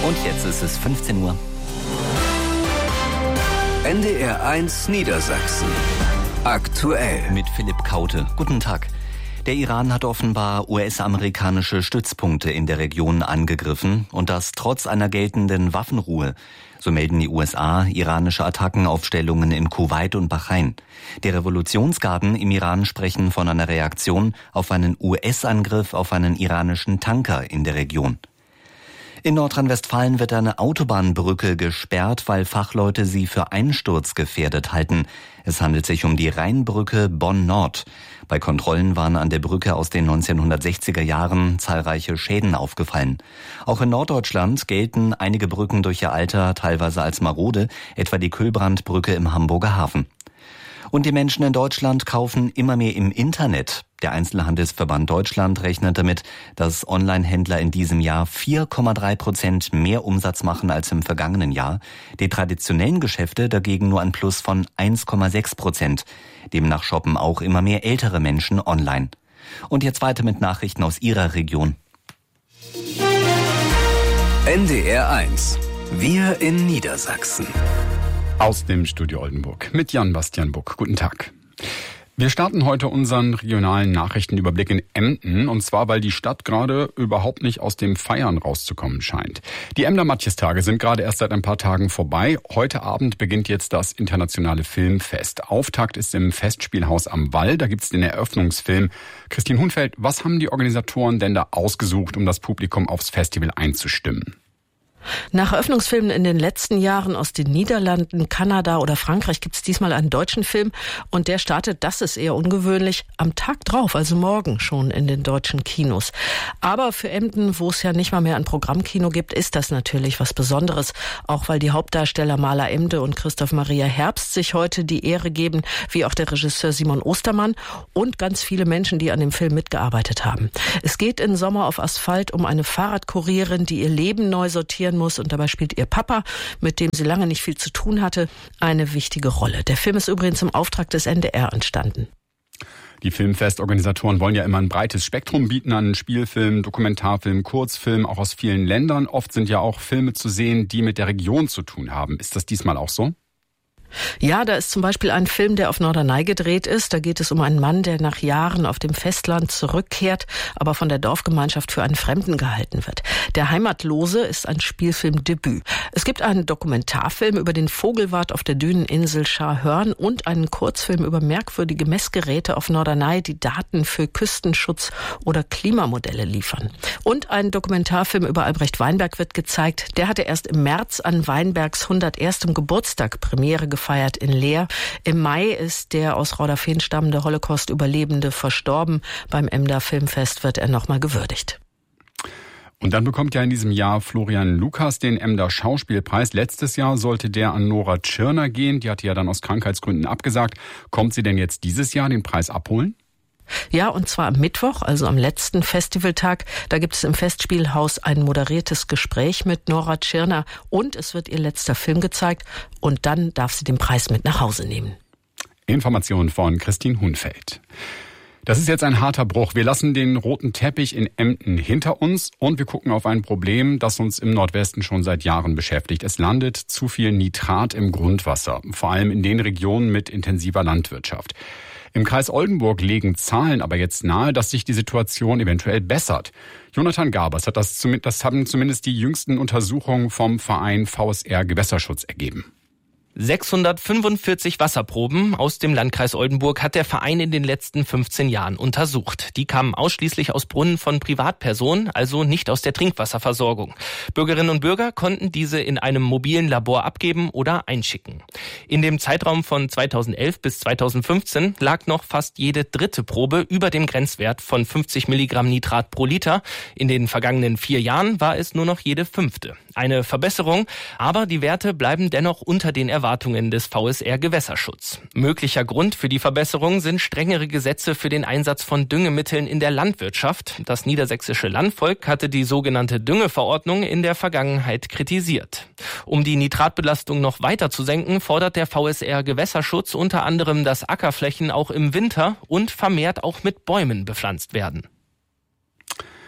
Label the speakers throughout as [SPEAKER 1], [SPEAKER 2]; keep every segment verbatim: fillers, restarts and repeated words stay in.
[SPEAKER 1] Und jetzt ist es fünfzehn Uhr.
[SPEAKER 2] N D R eins Niedersachsen. Aktuell.
[SPEAKER 1] Mit Philipp Kaute. Guten Tag. Der Iran hat offenbar U S-amerikanische Stützpunkte in der Region angegriffen und das trotz einer geltenden Waffenruhe. So melden die U S A iranische Attacken auf Stellungen in Kuwait und Bahrain. Die Revolutionsgarden im Iran sprechen von einer Reaktion auf einen U S-Angriff auf einen iranischen Tanker in der Region. In Nordrhein-Westfalen wird eine Autobahnbrücke gesperrt, weil Fachleute sie für einsturzgefährdet halten. Es handelt sich um die Rheinbrücke Bonn-Nord. Bei Kontrollen waren an der Brücke aus den neunzehnhundertsechziger Jahren zahlreiche Schäden aufgefallen. Auch in Norddeutschland gelten einige Brücken durch ihr Alter teilweise als marode, etwa die Kühlbrandbrücke im Hamburger Hafen. Und die Menschen in Deutschland kaufen immer mehr im Internet. Der Einzelhandelsverband Deutschland rechnet damit, dass Online-Händler in diesem Jahr vier Komma drei Prozent mehr Umsatz machen als im vergangenen Jahr. Die traditionellen Geschäfte dagegen nur ein Plus von eins Komma sechs Prozent. Demnach shoppen auch immer mehr ältere Menschen online. Und jetzt weiter mit Nachrichten aus Ihrer Region.
[SPEAKER 2] N D R eins. Wir in Niedersachsen.
[SPEAKER 3] Aus dem Studio Oldenburg mit Jan-Bastian Buck. Guten Tag. Wir starten heute unseren regionalen Nachrichtenüberblick in Emden, und zwar, weil die Stadt gerade überhaupt nicht aus dem Feiern rauszukommen scheint. Die Emder Matjestage sind gerade erst seit ein paar Tagen vorbei. Heute Abend beginnt jetzt das internationale Filmfest. Auftakt ist im Festspielhaus am Wall, da gibt's den Eröffnungsfilm. Christine Hunfeld, was haben die Organisatoren denn da ausgesucht, um das Publikum aufs Festival einzustimmen?
[SPEAKER 4] Nach Eröffnungsfilmen in den letzten Jahren aus den Niederlanden, Kanada oder Frankreich gibt es diesmal einen deutschen Film, und der startet, das ist eher ungewöhnlich, am Tag drauf, also morgen schon in den deutschen Kinos. Aber für Emden, wo es ja nicht mal mehr ein Programmkino gibt, ist das natürlich was Besonderes, auch weil die Hauptdarsteller Maler Emde und Christoph Maria Herbst sich heute die Ehre geben, wie auch der Regisseur Simon Ostermann und ganz viele Menschen, die an dem Film mitgearbeitet haben. Es geht in Sommer auf Asphalt um eine Fahrradkurierin, die ihr Leben neu sortieren muss, und dabei spielt ihr Papa, mit dem sie lange nicht viel zu tun hatte, eine wichtige Rolle. Der Film ist übrigens im Auftrag des N D R entstanden.
[SPEAKER 3] Die Filmfestorganisatoren wollen ja immer ein breites Spektrum bieten an Spielfilmen, Dokumentarfilmen, Kurzfilmen, auch aus vielen Ländern. Oft sind ja auch Filme zu sehen, die mit der Region zu tun haben. Ist das diesmal auch so?
[SPEAKER 4] Ja, da ist zum Beispiel ein Film, der auf Norderney gedreht ist. Da geht es um einen Mann, der nach Jahren auf dem Festland zurückkehrt, aber von der Dorfgemeinschaft für einen Fremden gehalten wird. Der Heimatlose ist ein Spielfilmdebüt. Es gibt einen Dokumentarfilm über den Vogelwart auf der Düneninsel Scharhörn und einen Kurzfilm über merkwürdige Messgeräte auf Norderney, die Daten für Küstenschutz oder Klimamodelle liefern. Und ein Dokumentarfilm über Albrecht Weinberg wird gezeigt. Der hatte erst im März an Weinbergs hunderterstem Geburtstag Premiere gefeiert in Leer. Im Mai ist der aus Rauderfehn stammende Holocaust-Überlebende verstorben. Beim Emder Filmfest wird er nochmal gewürdigt.
[SPEAKER 3] Und dann bekommt ja in diesem Jahr Florian Lukas den Emder Schauspielpreis. Letztes Jahr sollte der an Nora Tschirner gehen. Die hatte ja dann aus Krankheitsgründen abgesagt. Kommt sie denn jetzt dieses Jahr den Preis abholen?
[SPEAKER 4] Ja, und zwar am Mittwoch, also am letzten Festivaltag. Da gibt es im Festspielhaus ein moderiertes Gespräch mit Nora Tschirner und es wird ihr letzter Film gezeigt, und dann darf sie den Preis mit nach Hause nehmen.
[SPEAKER 3] Informationen von Christine Hunfeld. Das ist jetzt ein harter Bruch. Wir lassen den roten Teppich in Emden hinter uns und wir gucken auf ein Problem, das uns im Nordwesten schon seit Jahren beschäftigt. Es landet zu viel Nitrat im Grundwasser, vor allem in den Regionen mit intensiver Landwirtschaft. Im Kreis Oldenburg legen Zahlen aber jetzt nahe, dass sich die Situation eventuell bessert. Jonathan Gabers hat das, das haben zumindest die jüngsten Untersuchungen vom Verein V S R Gewässerschutz ergeben.
[SPEAKER 5] sechshundertfünfundvierzig Wasserproben aus dem Landkreis Oldenburg hat der Verein in den letzten fünfzehn Jahren untersucht. Die kamen ausschließlich aus Brunnen von Privatpersonen, also nicht aus der Trinkwasserversorgung. Bürgerinnen und Bürger konnten diese in einem mobilen Labor abgeben oder einschicken. In dem Zeitraum von zweitausendelf bis zweitausendfünfzehn lag noch fast jede dritte Probe über dem Grenzwert von fünfzig Milligramm Nitrat pro Liter. In den vergangenen vier Jahren war es nur noch jede fünfte. Eine Verbesserung, aber die Werte bleiben dennoch unter den Erwartungen des V S R Gewässerschutz. Möglicher Grund für die Verbesserung sind strengere Gesetze für den Einsatz von Düngemitteln in der Landwirtschaft. Das niedersächsische Landvolk hatte die sogenannte Düngeverordnung in der Vergangenheit kritisiert. Um die Nitratbelastung noch weiter zu senken, fordert der V S R Gewässerschutz unter anderem, dass Ackerflächen auch im Winter und vermehrt auch mit Bäumen bepflanzt werden.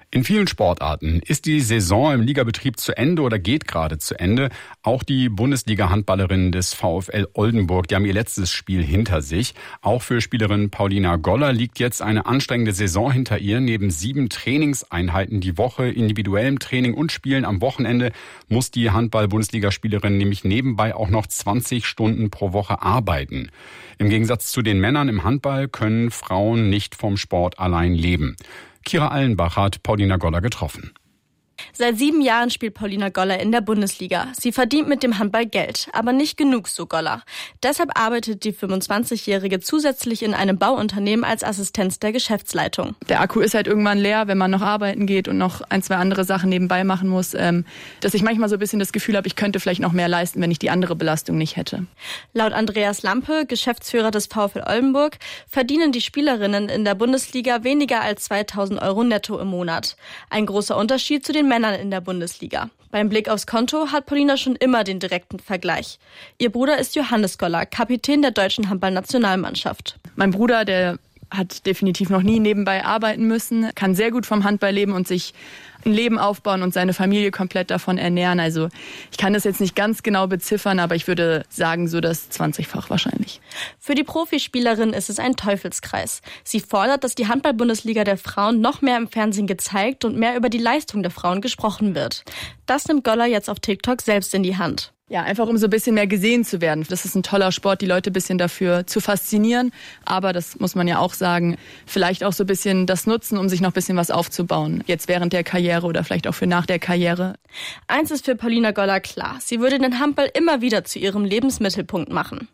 [SPEAKER 3] In vielen Sportarten ist die Saison im Ligabetrieb zu Ende oder geht gerade zu Ende. Auch die Bundesliga-Handballerinnen des VfL Oldenburg, die haben ihr letztes Spiel hinter sich. Auch für Spielerin Paulina Goller liegt jetzt eine anstrengende Saison hinter ihr. Neben sieben Trainingseinheiten die Woche, individuellem Training und Spielen am Wochenende muss die Handball-Bundesligaspielerin nämlich nebenbei auch noch zwanzig Stunden pro Woche arbeiten. Im Gegensatz zu den Männern im Handball können Frauen nicht vom Sport allein leben. Kira Allenbach hat Paulina Goller getroffen.
[SPEAKER 6] Seit sieben Jahren spielt Paulina Goller in der Bundesliga. Sie verdient mit dem Handball Geld, aber nicht genug, so Goller. Deshalb arbeitet die fünfundzwanzigjährige zusätzlich in einem Bauunternehmen als Assistenz der Geschäftsleitung.
[SPEAKER 7] Der Akku ist halt irgendwann leer, wenn man noch arbeiten geht und noch ein, zwei andere Sachen nebenbei machen muss, ähm, dass ich manchmal so ein bisschen das Gefühl habe, ich könnte vielleicht noch mehr leisten, wenn ich die andere Belastung nicht hätte.
[SPEAKER 6] Laut Andreas Lampe, Geschäftsführer des VfL Oldenburg, verdienen die Spielerinnen in der Bundesliga weniger als zweitausend Euro netto im Monat. Ein großer Unterschied zu den Männern in der Bundesliga. Beim Blick aufs Konto hat Paulina schon immer den direkten Vergleich. Ihr Bruder ist Johannes Goller, Kapitän der deutschen Handballnationalmannschaft.
[SPEAKER 7] Mein Bruder, der hat definitiv noch nie nebenbei arbeiten müssen, kann sehr gut vom Handball leben und sich ein Leben aufbauen und seine Familie komplett davon ernähren. Also ich kann das jetzt nicht ganz genau beziffern, aber ich würde sagen, so das zwanzigfach wahrscheinlich.
[SPEAKER 6] Für die Profispielerin ist es ein Teufelskreis. Sie fordert, dass die Handball-Bundesliga der Frauen noch mehr im Fernsehen gezeigt und mehr über die Leistung der Frauen gesprochen wird. Das nimmt Goller jetzt auf TikTok selbst in die Hand.
[SPEAKER 7] Ja, einfach um so ein bisschen mehr gesehen zu werden. Das ist ein toller Sport, die Leute ein bisschen dafür zu faszinieren. Aber das muss man ja auch sagen, vielleicht auch so ein bisschen das nutzen, um sich noch ein bisschen was aufzubauen. Jetzt während der Karriere oder vielleicht auch für nach der Karriere.
[SPEAKER 6] Eins ist für Paulina Goller klar. Sie würde den Handball immer wieder zu ihrem Lebensmittelpunkt machen.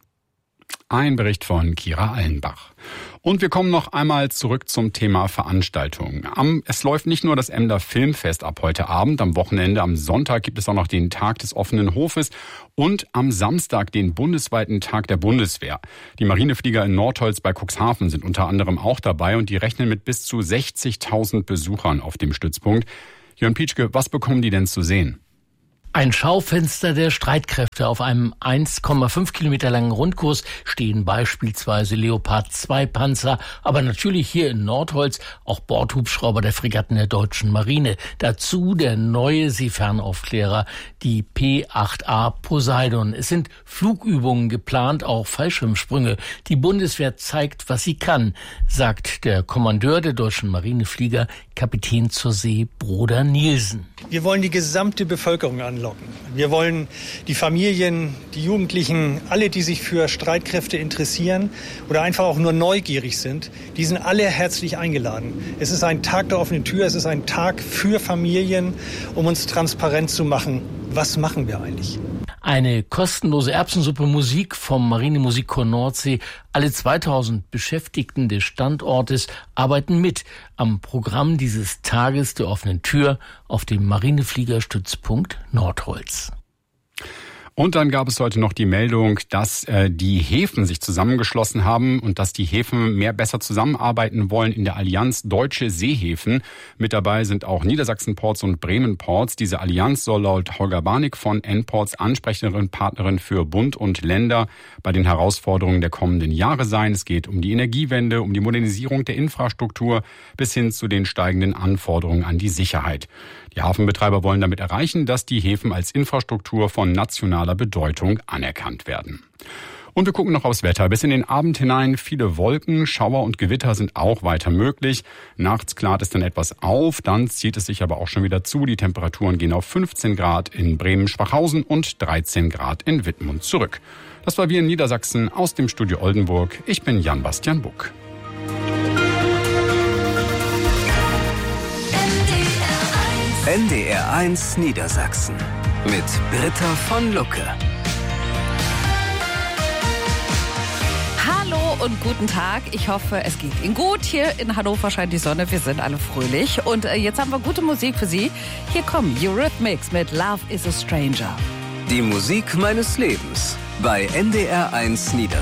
[SPEAKER 3] Ein Bericht von Kira Allenbach. Und wir kommen noch einmal zurück zum Thema Veranstaltungen. Am, es läuft nicht nur das Emder Filmfest ab heute Abend, am Wochenende, am Sonntag gibt es auch noch den Tag des offenen Hofes und am Samstag den bundesweiten Tag der Bundeswehr. Die Marineflieger in Nordholz bei Cuxhaven sind unter anderem auch dabei und die rechnen mit bis zu sechzigtausend Besuchern auf dem Stützpunkt. Jörn Pietschke, was bekommen die denn zu sehen?
[SPEAKER 8] Ein Schaufenster der Streitkräfte. Auf einem eins Komma fünf Kilometer langen Rundkurs stehen beispielsweise Leopard zwei Panzer, aber natürlich hier in Nordholz auch Bordhubschrauber der Fregatten der deutschen Marine. Dazu der neue Seefernaufklärer, die P acht A Poseidon. Es sind Flugübungen geplant, auch Fallschirmsprünge. Die Bundeswehr zeigt, was sie kann, sagt der Kommandeur der deutschen Marineflieger, Kapitän zur See Broder Nielsen.
[SPEAKER 9] Wir wollen die gesamte Bevölkerung anlocken. Wir wollen die Familien, die Jugendlichen, alle, die sich für Streitkräfte interessieren oder einfach auch nur neugierig sind, die sind alle herzlich eingeladen. Es ist ein Tag der offenen Tür, es ist ein Tag für Familien, um uns transparent zu machen, was machen wir eigentlich.
[SPEAKER 8] Eine kostenlose Erbsensuppe Musik vom Marinemusikchor Nordsee. Alle zweitausend Beschäftigten des Standortes arbeiten mit am Programm dieses Tages der offenen Tür auf dem Marinefliegerstützpunkt Nordholz.
[SPEAKER 3] Und dann gab es heute noch die Meldung, dass äh, die Häfen sich zusammengeschlossen haben und dass die Häfen mehr besser zusammenarbeiten wollen in der Allianz Deutsche Seehäfen. Mit dabei sind auch Niedersachsen Ports und Bremen Ports. Diese Allianz soll laut Holger Barnick von N-Ports Ansprecherin, Partnerin für Bund und Länder bei den Herausforderungen der kommenden Jahre sein. Es geht um die Energiewende, um die Modernisierung der Infrastruktur bis hin zu den steigenden Anforderungen an die Sicherheit. Die Hafenbetreiber wollen damit erreichen, dass die Häfen als Infrastruktur von nationaler Bedeutung anerkannt werden. Und wir gucken noch aufs Wetter. Bis in den Abend hinein viele Wolken, Schauer und Gewitter sind auch weiter möglich. Nachts klart es dann etwas auf, dann zieht es sich aber auch schon wieder zu. Die Temperaturen gehen auf fünfzehn Grad in Bremen-Schwachhausen und dreizehn Grad in Wittmund zurück. Das war wir in Niedersachsen aus dem Studio Oldenburg. Ich bin Jan-Bastian Buck.
[SPEAKER 2] N D R eins Niedersachsen mit Britta von Lucke.
[SPEAKER 10] Hallo und guten Tag. Ich hoffe, es geht Ihnen gut. Hier in Hannover scheint die Sonne. Wir sind alle fröhlich. Und jetzt haben wir gute Musik für Sie. Hier kommen Eurythmics mit Love is a Stranger.
[SPEAKER 2] Die Musik meines Lebens bei N D R eins Niedersachsen.